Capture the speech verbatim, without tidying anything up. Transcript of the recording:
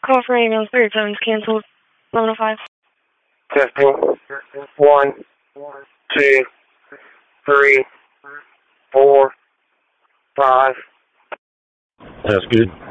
Call for ambulance three times canceled. eleven oh five. Testing. One, two, three, four, five. That's good.